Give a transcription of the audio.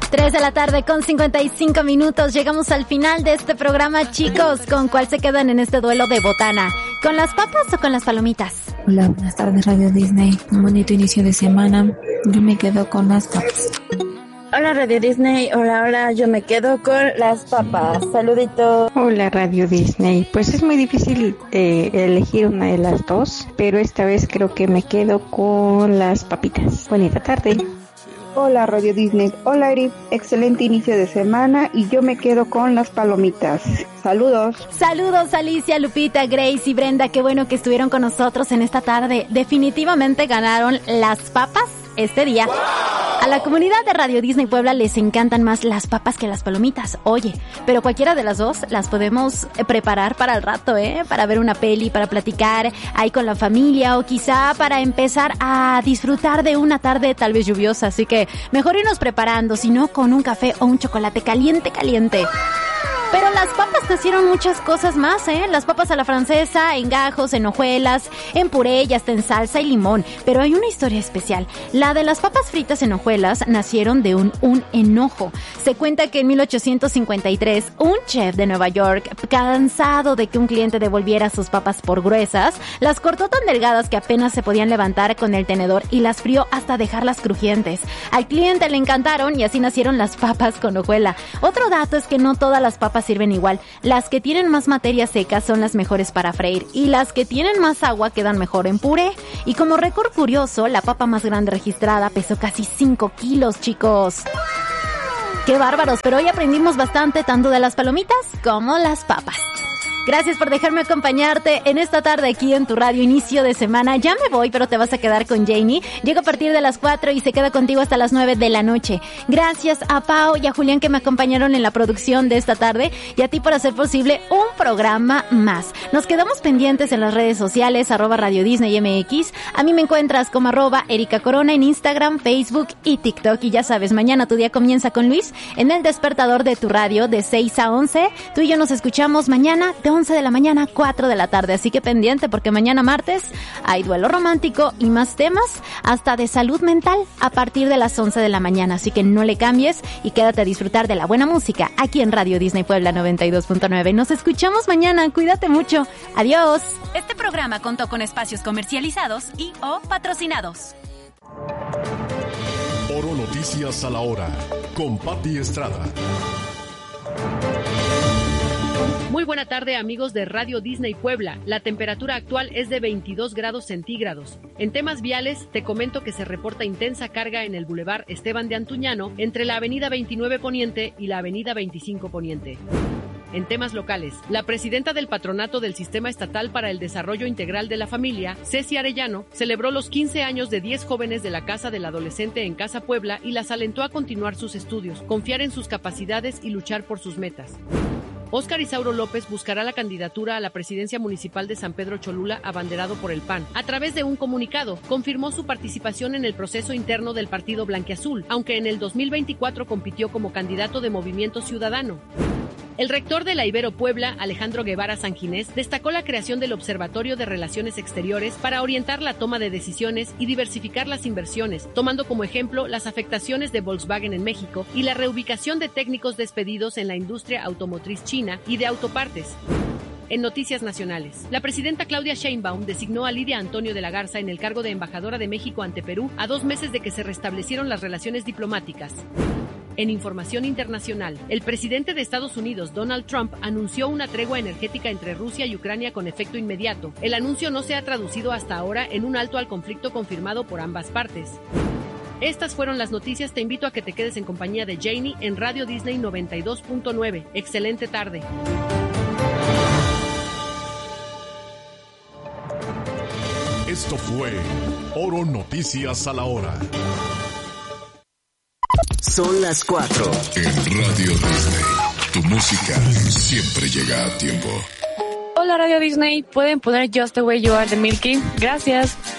3 de la tarde con 55 minutos. Llegamos al final de este programa, chicos. ¿Con cuál se quedan en este duelo de botana? ¿Con las papas o con las palomitas? Hola, buenas tardes, Radio Disney. Un bonito inicio de semana. Yo me quedo con las papas. Hola, Radio Disney. Hola, yo me quedo con las papas. Saluditos. Hola, Radio Disney. Pues es muy difícil elegir una de las dos, pero esta vez creo que me quedo con las papitas. Bonita tarde. Hola, Radio Disney. Hola, Eri. Excelente inicio de semana y yo me quedo con las palomitas. Saludos. Saludos, Alicia, Lupita, Grace y Brenda. Qué bueno que estuvieron con nosotros en esta tarde. Definitivamente ganaron las papas este día. A la comunidad de Radio Disney Puebla les encantan más las papas que las palomitas. Oye, pero cualquiera de las dos las podemos preparar para el rato, para ver una peli, para platicar ahí con la familia o quizá para empezar a disfrutar de una tarde tal vez lluviosa. Así que mejor irnos preparando, si no con un café o un chocolate caliente. Pero las papas nacieron muchas cosas más, Las papas a la francesa, en gajos, en hojuelas, en puré y hasta en salsa y limón. Pero hay una historia especial. La de las papas fritas en hojuelas nacieron de un enojo. Se cuenta que en 1853, un chef de Nueva York, cansado de que un cliente devolviera sus papas por gruesas, las cortó tan delgadas que apenas se podían levantar con el tenedor y las frió hasta dejarlas crujientes. Al cliente le encantaron y así nacieron las papas con hojuela. Otro dato es que no todas las papas sirven igual. Las que tienen más materia seca son las mejores para freír y las que tienen más agua quedan mejor en puré. Y como récord curioso, la papa más grande registrada pesó casi 5 kilos, chicos. ¡Qué bárbaros! Pero hoy aprendimos bastante tanto de las palomitas como las papas. Gracias por dejarme acompañarte en esta tarde aquí en tu radio, inicio de semana. Ya me voy, pero te vas a quedar con Janie. Llega a partir de las 4 y se queda contigo hasta las 9 de la noche. Gracias a Pau y a Julián que me acompañaron en la producción de esta tarde y a ti por hacer posible un programa más. Nos quedamos pendientes en las redes sociales, @Radio Disney MX. A mí me encuentras como @Erika Corona en Instagram, Facebook y TikTok. Y ya sabes, mañana tu día comienza con Luis en el despertador de tu radio de 6 a 11. Tú y yo nos escuchamos mañana de 11 de la mañana a 4 de la tarde, así que pendiente porque mañana martes hay duelo romántico y más temas hasta de salud mental a partir de las 11 de la mañana, así que no le cambies y quédate a disfrutar de la buena música aquí en Radio Disney Puebla 92.9. Nos escuchamos mañana, cuídate mucho, adiós. Este programa contó con espacios comercializados y o patrocinados. Oro Noticias a la hora con Pati Estrada. Muy buena tarde, amigos de Radio Disney Puebla. La temperatura actual es de 22 grados centígrados. En temas viales, te comento que se reporta intensa carga en el Boulevard Esteban de Antuñano entre la Avenida 29 Poniente y la Avenida 25 Poniente. En temas locales, la presidenta del Patronato del Sistema Estatal para el Desarrollo Integral de la Familia, Ceci Arellano, celebró los 15 años de 10 jóvenes de la Casa del Adolescente en Casa Puebla y las alentó a continuar sus estudios, confiar en sus capacidades y luchar por sus metas. Óscar Isauro López buscará la candidatura a la presidencia municipal de San Pedro Cholula abanderado por el PAN. A través de un comunicado, confirmó su participación en el proceso interno del Partido Blanquiazul, aunque en el 2024 compitió como candidato de Movimiento Ciudadano. El rector de la Ibero Puebla, Alejandro Guevara Sanginés, destacó la creación del Observatorio de Relaciones Exteriores para orientar la toma de decisiones y diversificar las inversiones, tomando como ejemplo las afectaciones de Volkswagen en México y la reubicación de técnicos despedidos en la industria automotriz china y de autopartes. En noticias nacionales, la presidenta Claudia Sheinbaum designó a Lidia Antonio de la Garza en el cargo de embajadora de México ante Perú a 2 meses de que se restablecieron las relaciones diplomáticas. En información internacional, el presidente de Estados Unidos, Donald Trump, anunció una tregua energética entre Rusia y Ucrania con efecto inmediato. El anuncio no se ha traducido hasta ahora en un alto al conflicto confirmado por ambas partes. Estas fueron las noticias. Te invito a que te quedes en compañía de Janie en Radio Disney 92.9. Excelente tarde. Esto fue Oro Noticias a la hora. Son las 4. En Radio Disney, tu música siempre llega a tiempo. Hola Radio Disney, ¿pueden poner Just the Way You Are de Milky? Gracias.